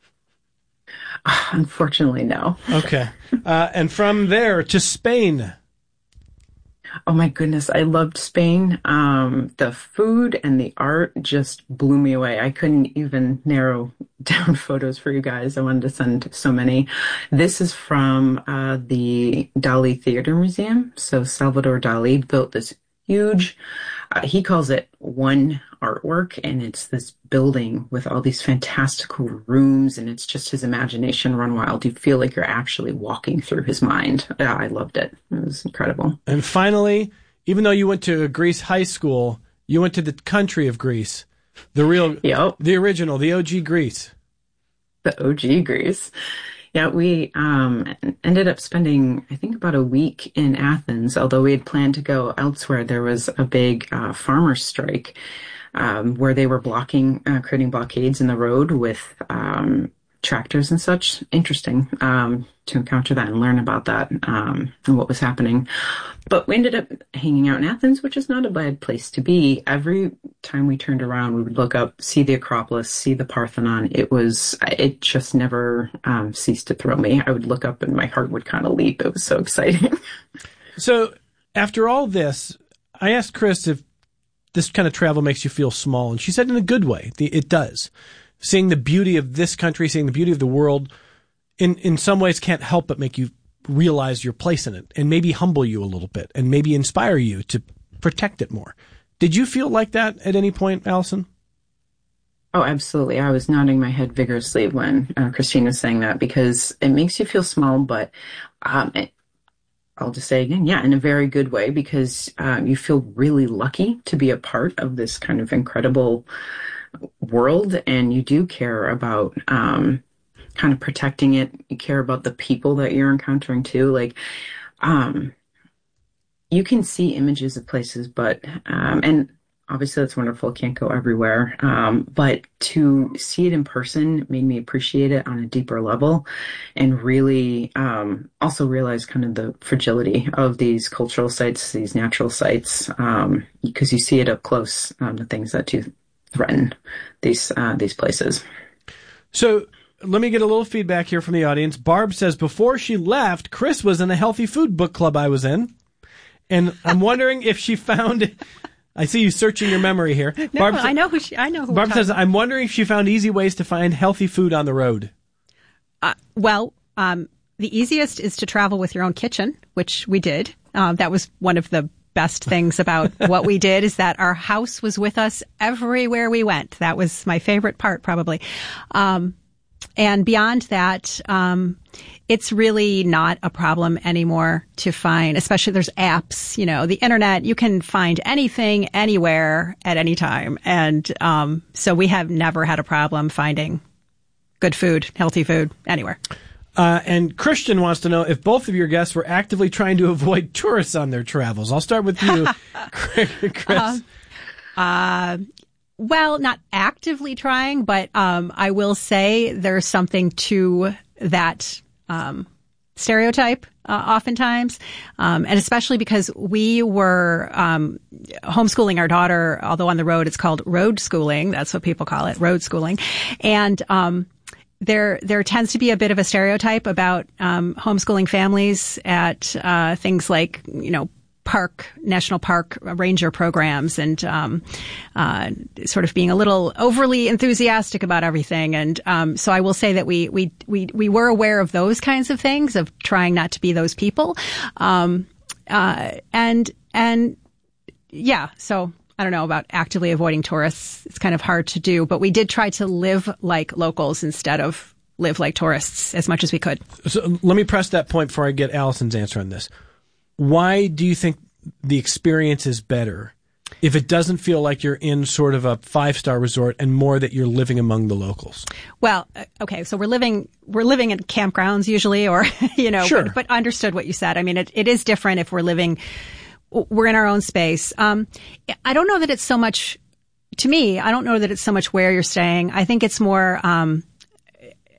Uh, unfortunately, no. Okay. Uh, and from there to Spain. Oh my goodness, I loved Spain. Um, the food and the art just blew me away. I couldn't even narrow down photos for you guys. I wanted to send so many. This is from uh, the Dali Theater Museum. So Salvador Dali built this huge, uh, he calls it one artwork, and it's this building with all these fantastical rooms, and it's just his imagination run wild. You feel like you're actually walking through his mind. Yeah, I loved it. It was incredible. And finally, even though you went to a Greece high school, you went to the country of Greece, the real, yep. the original, the O G Greece. The O G Greece. Yeah, we um, ended up spending, I think, about a week in Athens, although we had planned to go elsewhere. There was a big uh, farmers' strike um, where they were blocking, uh, creating blockades in the road with um, tractors and such. Interesting um, to encounter that and learn about that um, and what was happening. But we ended up hanging out in Athens, which is not a bad place to be. Every time we turned around, we would look up, see the Acropolis, see the Parthenon. It was, it just never um, ceased to thrill me. I would look up and my heart would kind of leap. It was so exciting. So after all this, I asked Chris if this kind of travel makes you feel small, and she said in a good way. It does. Seeing the beauty of this country, seeing the beauty of the world, in, in some ways can't help but make you realize your place in it, and maybe humble you a little bit, and maybe inspire you to protect it more. Did you feel like that at any point, Allison? Oh, absolutely. I was nodding my head vigorously when uh, Christine was saying that, because it makes you feel small, but um, it, I'll just say again, yeah, in a very good way, because uh, you feel really lucky to be a part of this kind of incredible world, and you do care about um, kind of protecting it. You care about the people that you're encountering too. Like, um, you can see images of places, but, um, and obviously that's wonderful. Can't go everywhere. Um, but to see it in person made me appreciate it on a deeper level, and really, um, also realize kind of the fragility of these cultural sites, these natural sites, um, because you see it up close, um, the things that do threaten these, uh, these places. So, let me get a little feedback here from the audience. Barb says, before she left, Chris was in a healthy food book club I was in. And I'm wondering if she found, I see you searching your memory here. No, Barb, I know who she, I know who Barb says, I'm wondering if she found easy ways to find healthy food on the road. Uh, well, um, the easiest is to travel with your own kitchen, which we did. Um, that was one of the best things about what we did, is that our house was with us everywhere we went. That was my favorite part, probably. Um, And beyond that, um, it's really not a problem anymore to find, especially there's apps, you know, the internet, you can find anything, anywhere, at any time. And um, so we have never had a problem finding good food, healthy food, anywhere. Uh, and Christian wants to know if both of your guests were actively trying to avoid tourists on their travels. I'll start with you, Chris. Uh, uh Well, not actively trying, but um, I will say there's something to that um, stereotype uh, oftentimes, um, and especially because we were um, homeschooling our daughter, although on the road it's called road schooling. That's what people call it, road schooling. And um, there there tends to be a bit of a stereotype about um, homeschooling families at uh, things like, you know, park, national park ranger programs, and um, uh, sort of being a little overly enthusiastic about everything. And um, so I will say that we we we we were aware of those kinds of things, of trying not to be those people. Um, uh, and and yeah, so I don't know about actively avoiding tourists. It's kind of hard to do, but we did try to live like locals instead of live like tourists as much as we could. So let me press that point before I get Allison's answer on this. Why do you think the experience is better if it doesn't feel like you're in sort of a five-star resort and more that you're living among the locals? Well, okay, so we're living we're living in campgrounds usually, or, you know, sure. but, but understood what you said. I mean, it, it is different if we're living, we're in our own space. Um, I don't know that it's so much, to me, I don't know that it's so much where you're staying. I think it's more, um,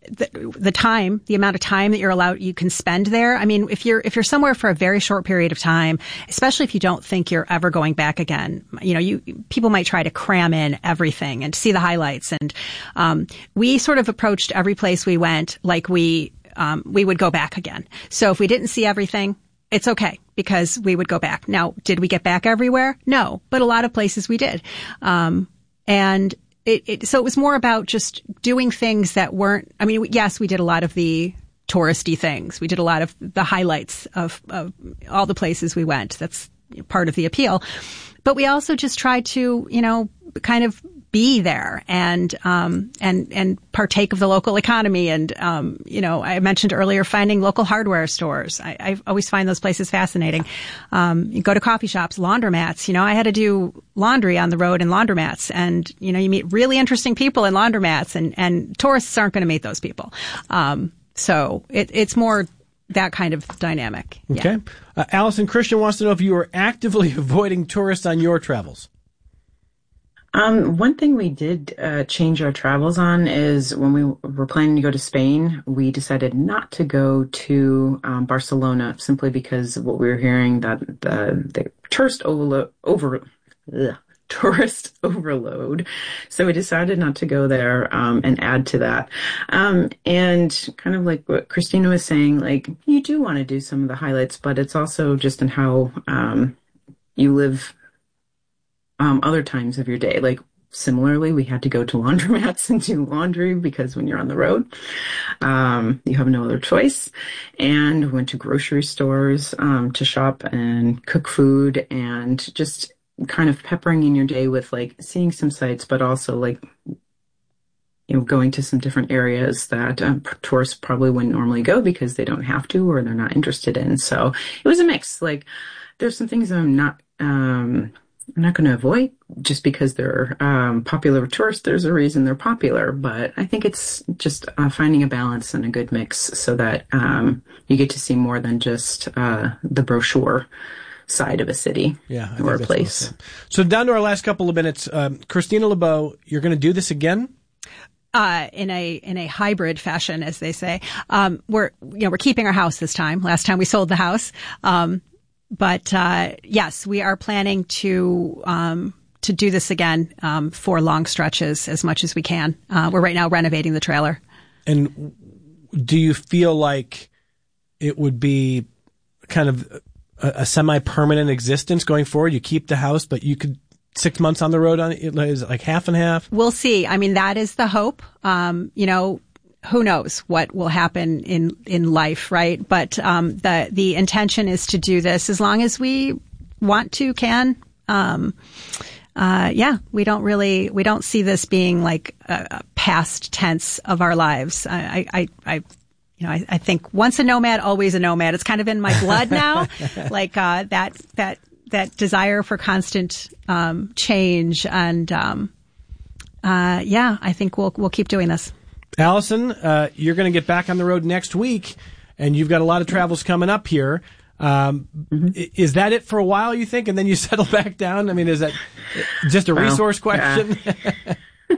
the, the time, the amount of time that you're allowed, you can spend there. I mean, if you're, if you're somewhere for a very short period of time, especially if you don't think you're ever going back again, you know, you, people might try to cram in everything and see the highlights. And, um, we sort of approached every place we went like we, um, we would go back again. So if we didn't see everything, it's okay because we would go back. Now, did we get back everywhere? No, but a lot of places we did. Um, and it, it, so it was more about just doing things that weren't, I mean, yes, we did a lot of the touristy things. We did a lot of the highlights of, of all the places we went. That's part of the appeal. But we also just tried to, you know, kind of be there and, um, and, and partake of the local economy. And, um, you know, I mentioned earlier finding local hardware stores. I, I always find those places fascinating. Um, you go to coffee shops, laundromats. You know, I had to do laundry on the road in laundromats, and, you know, you meet really interesting people in laundromats, and, and tourists aren't going to meet those people. Um, so it, it's more that kind of dynamic. Okay. Yeah. Uh, Allison, Christian wants to know if you are actively avoiding tourists on your travels. Um, one thing we did uh, change our travels on is when we were planning to go to Spain, we decided not to go to um, Barcelona simply because of what we were hearing, that the, the tourist overload, over, ugh, tourist overload. So we decided not to go there um, and add to that. Um, and kind of like what Christina was saying, like you do want to do some of the highlights, but it's also just in how um, you live Um, other times of your day. Like similarly, we had to go to laundromats and do laundry because when you're on the road, um, you have no other choice. And we went to grocery stores um, to shop and cook food, and just kind of peppering in your day with like seeing some sights, but also like, you know, going to some different areas that um, tourists probably wouldn't normally go because they don't have to or they're not interested in. So it was a mix. Like there's some things I'm not, um, I'm not going to avoid just because they're um, popular with tourists. There's a reason they're popular, but I think it's just uh, finding a balance and a good mix so that um, you get to see more than just uh, the brochure side of a city yeah, or a place. Well, so down to our last couple of minutes, um, Christina LeBeau, you're going to do this again? Uh, in a, in a hybrid fashion, as they say. Um, we're, you know, we're keeping our house this time. Last time we sold the house. Um, But, uh, yes, we are planning to, um, to do this again, um, for long stretches as much as we can. Uh, we're right now renovating the trailer. And do you feel like it would be kind of a, a semi-permanent existence going forward? You keep the house, but you could six months on the road on it, is it like half and half? We'll see. I mean, that is the hope. Um, you know, who knows what will happen in, in life, right? But, um, the, the intention is to do this as long as we want to, can. Um, uh, yeah, we don't really, we don't see this being like a, a past tense of our lives. I, I, I, you know, I, I think once a nomad, always a nomad. It's kind of in my blood now. like, uh, that, that, that desire for constant, um, change. And, um, uh, yeah, I think we'll, we'll keep doing this. Allison, uh, you're going to get back on the road next week, and you've got a lot of travels coming up here. Um, mm-hmm. Is that it for a while, you think, and then you settle back down? I mean, is that just a well, resource question? Yeah.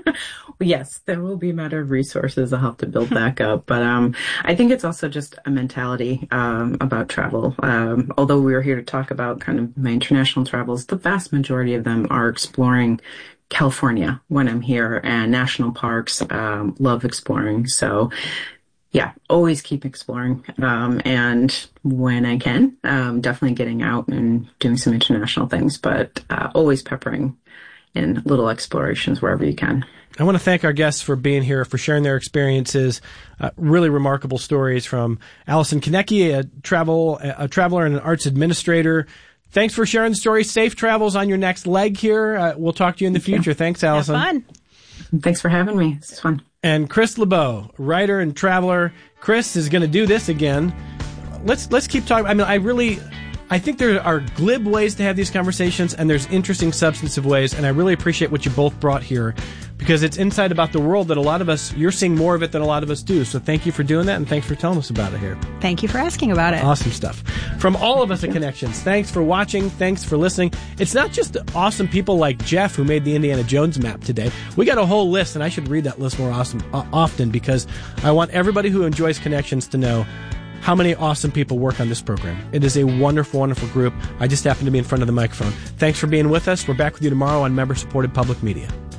Yes, there will be a matter of resources. I'll have to build back up. But um, I think it's also just a mentality um, about travel. Um, although we're here to talk about kind of my international travels, the vast majority of them are exploring California when I'm here, and national parks. Um, love exploring. So yeah, always keep exploring. Um, and when I can, um, definitely getting out and doing some international things, but uh, always peppering in little explorations wherever you can. I want to thank our guests for being here, for sharing their experiences. Uh, really remarkable stories from Allison Konecki, a travel, a traveler and an arts administrator. Thanks for sharing the story. Safe travels on your next leg here. Uh, we'll talk to you in the future. Thanks, Allison. Have fun. Thanks for having me. This is fun. And Chris LeBeau, writer and traveler. Chris is going to do this again. Let's let's keep talking. I mean, I really, I think there are glib ways to have these conversations, and there's interesting, substantive ways. And I really appreciate what you both brought here because it's insight about the world that a lot of us, you're seeing more of it than a lot of us do. So thank you for doing that, and thanks for telling us about it here. Thank you for asking about it. Awesome stuff. From all of us at Connections, thanks for watching. Thanks for listening. It's not just awesome people like Jeff who made the Indiana Jones map today. We got a whole list, and I should read that list more awesome, uh, often because I want everybody who enjoys Connections to know how many awesome people work on this program. It is a wonderful, wonderful group. I just happen to be in front of the microphone. Thanks for being with us. We're back with you tomorrow on member-supported public media.